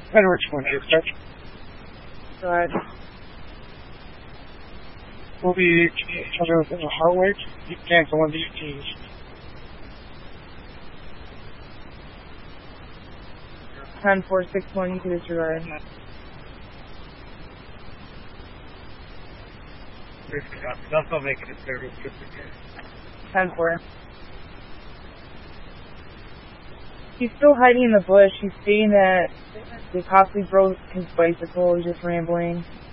Better which one is that? Go ahead. Will be something within the heart rate. You cancel one of these keys. Time 461, you can disregard. That's not making a service just again. 10-4. He's still hiding in the bush. He's stating that they possibly broke his bicycle. He's just rambling.